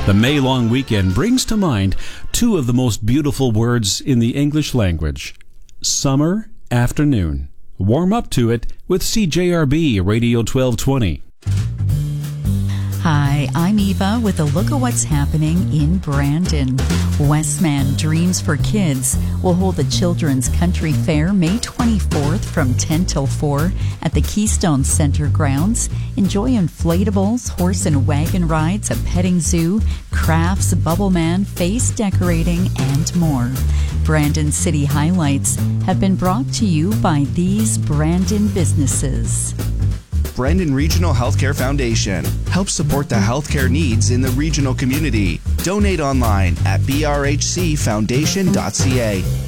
The May long weekend brings to mind two of the most beautiful words in the English language. Summer afternoon. Warm up to it with CJRB Radio 1220. Hi, I'm Eva with a look at what's happening in Brandon. Westman Dreams for Kids will hold the Children's Country Fair May 24th from 10 till 4 at the Keystone Center grounds. Enjoy inflatables, horse and wagon rides, a petting zoo, crafts, bubble man, face decorating, and more. Brandon City highlights have been brought to you by these Brandon businesses. Brandon Regional Healthcare Foundation helps support the healthcare needs in the regional community. Donate online at brhcfoundation.ca.